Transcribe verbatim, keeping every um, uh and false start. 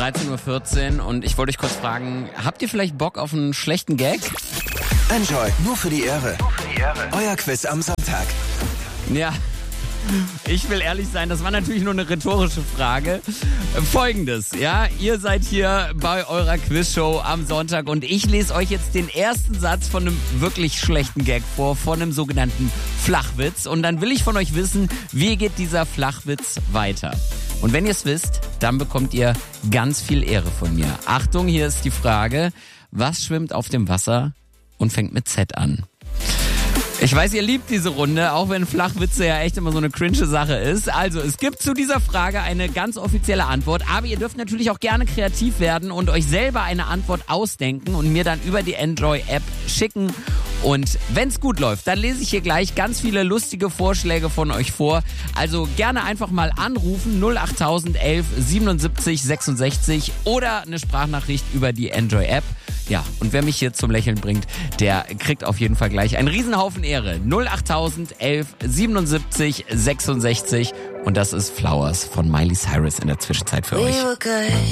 dreizehn Uhr vierzehn und ich wollte euch kurz fragen, habt ihr vielleicht Bock auf einen schlechten Gag? Enjoy, nur für die Ehre. Euer Quiz am Sonntag. Ja, ich will ehrlich sein, das war natürlich nur eine rhetorische Frage. Folgendes, ja, ihr seid hier bei eurer Quizshow am Sonntag und ich lese euch jetzt den ersten Satz von einem wirklich schlechten Gag vor, von einem sogenannten Flachwitz. Und dann will ich von euch wissen, wie geht dieser Flachwitz weiter? Und wenn ihr es wisst, dann bekommt ihr ganz viel Ehre von mir. Achtung, hier ist die Frage, was schwimmt auf dem Wasser und fängt mit Z an? Ich weiß, ihr liebt diese Runde, auch wenn Flachwitze ja echt immer so eine cringe Sache ist. Also, es gibt zu dieser Frage eine ganz offizielle Antwort, aber ihr dürft natürlich auch gerne kreativ werden und euch selber eine Antwort ausdenken und mir dann über die Enjoy-App schicken. Und wenn's gut läuft, dann lese ich hier gleich ganz viele lustige Vorschläge von euch vor. Also gerne einfach mal anrufen, null acht elf siebenundsiebzig sechsundsechzig oder eine Sprachnachricht über die Enjoy-App. Ja, und wer mich hier zum Lächeln bringt, der kriegt auf jeden Fall gleich einen Riesenhaufen Ehre. null acht elf siebenundsiebzig sechsundsechzig und das ist Flowers von Miley Cyrus in der Zwischenzeit für euch.